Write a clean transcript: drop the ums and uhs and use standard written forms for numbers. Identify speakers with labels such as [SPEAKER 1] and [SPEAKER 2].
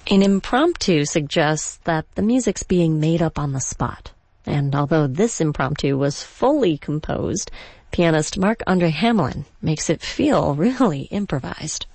[SPEAKER 1] An impromptu suggests that the music's being made up on the spot. And although this impromptu was fully composed, pianist Marc-Andre Hamelin makes it feel really improvised.